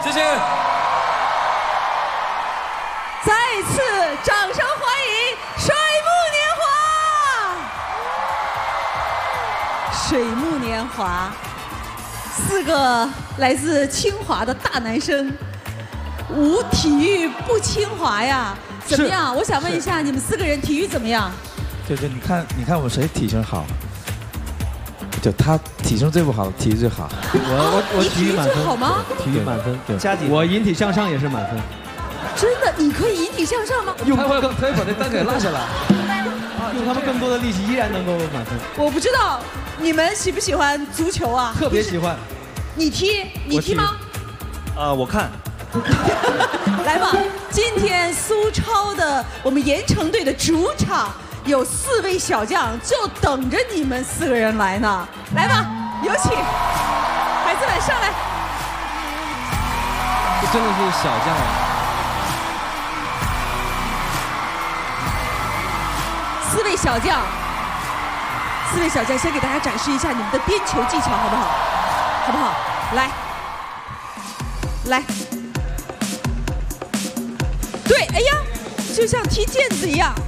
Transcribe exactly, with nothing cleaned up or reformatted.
谢谢。 再次掌声欢迎水木年华。水木年华，四个来自清华的大男生，无体育不清华呀？怎么样？我想问一下，你们四个人体育怎么样？ 对对，你看，你看我谁体型好？就他体型最不好，体育最好。 我我我体育满分。 好吗？ 体育满分， 对。 加几？我引体向上也是满分。 真的，你可以引体向上吗？ 用他会他会把那单给拉下来。用他们更多的力气，依然能够满分。 我不知道你们喜不喜欢足球啊？ 特别喜欢。 你踢？你踢吗？ 啊，我看。 来吧，今天苏超的我们盐城队的主场有四位小将，就等着你们四个人来呢。来吧，有请孩子们上来。 这真的是小将啊！ 四位小将，四位小将，先给大家展示一下你们的颠球技巧，好不好？好不好？来，来。对，哎呀，就像踢毽子一样。